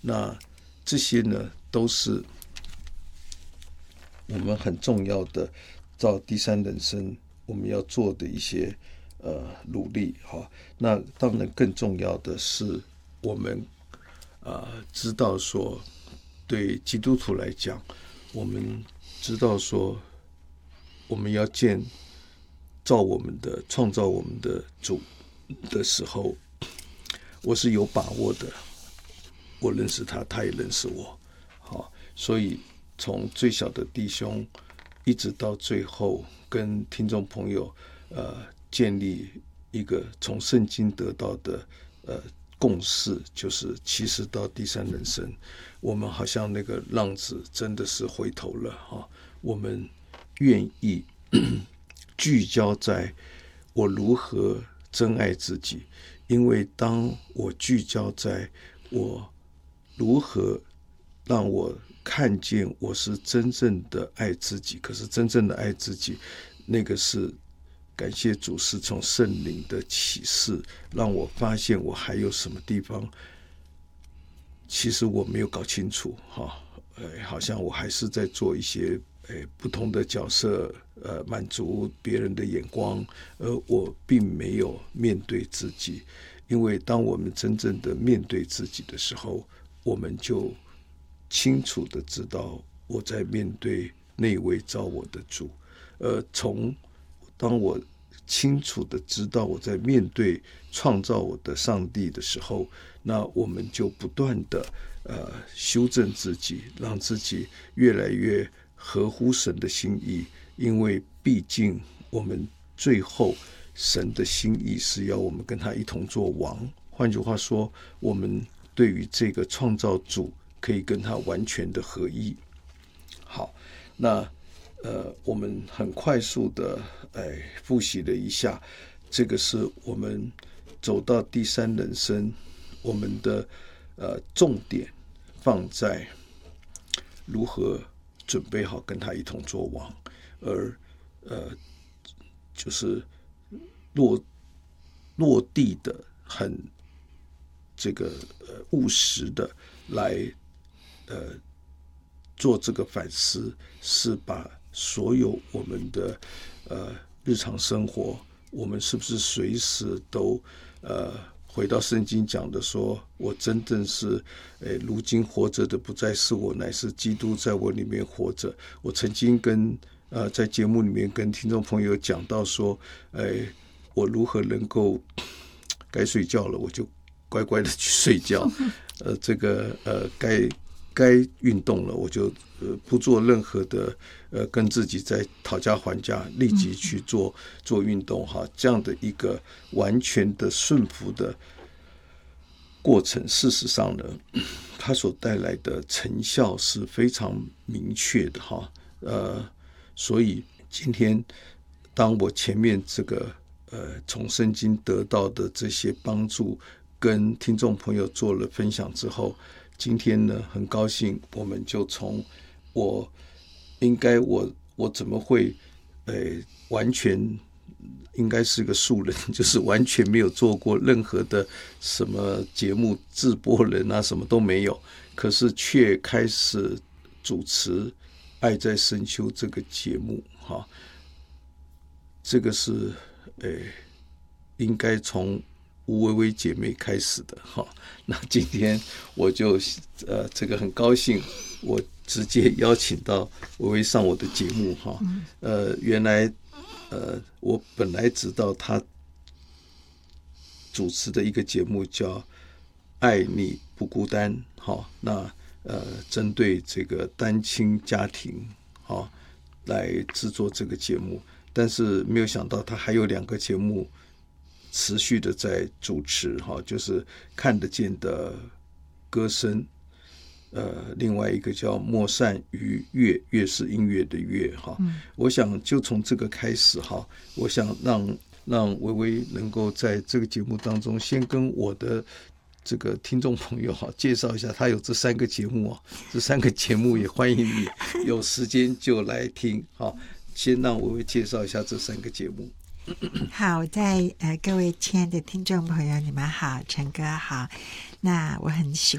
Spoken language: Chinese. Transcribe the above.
那这些呢都是我们很重要的到第三人生我们要做的一些努力哈。那当然更重要的是我们知道说，对基督徒来讲，我们知道说我们要创造我们的主的时候，我是有把握的，我认识他，他也认识我。好，所以从最小的弟兄一直到最后跟听众朋友建立一个从圣经得到的共识，就是其实到第三人生，我们好像那个浪子真的是回头了哈。我们愿意聚焦在我如何真爱自己，因为当我聚焦在我如何让我看见我是真正的爱自己，可是真正的爱自己，那个是感谢主是从圣灵的启示，让我发现我还有什么地方其实我没有搞清楚哈，好像我还是在做一些不同的角色，满足别人的眼光，而我并没有面对自己。因为当我们真正的面对自己的时候，我们就清楚的知道我在面对那位造我的主。当我清楚的知道我在面对创造我的上帝的时候，那我们就不断的修正自己，让自己越来越合乎神的心意。因为毕竟我们最后神的心意是要我们跟他一同做王，换句话说，我们对于这个创造主可以跟他完全的合一。好，那我们很快速的复习了一下，这个是我们走到第三人生，我们的重点放在如何准备好跟他一同做王，而就是落地的很这个务实的来做这个反思，是把所有我们的日常生活，我们是不是随时都回到圣经讲的说，我真正是如今活着的不再是我，乃是基督在我里面活着。我曾经在节目里面跟听众朋友讲到说，我如何能够该睡觉了我就乖乖的去睡觉，该运动了我就不做任何的跟自己在讨价还价，立即去做运动哈，这样的一个完全的顺服的过程，事实上呢，它所带来的成效是非常明确的哈。所以今天当我前面这个从圣经得到的这些帮助跟听众朋友做了分享之后，今天呢很高兴我们就从我怎么会完全应该是个素人，就是完全没有做过任何的什么节目制播人啊，什么都没有，可是却开始主持爱在深秋这个节目哈，这个是应该从吴薇薇姐妹开始的哈。那今天我就这个很高兴，我直接邀请到薇薇上我的节目哈。原来我本来知道她主持的一个节目叫《爱你不孤单》哈，那针对这个单亲家庭来制作这个节目，但是没有想到他还有2个节目持续的在主持就是看得见的歌声，另外一个叫莫善于乐，乐是音乐的乐我想就从这个开始我想让薇薇能够在这个节目当中先跟我的这个听众朋友介绍一下，他有这3个节目这3个节目也欢迎你有时间就来听先让薇薇介绍一下这3个节目。 好，各位亲爱的听众朋友，你们好，陈哥好。那我很喜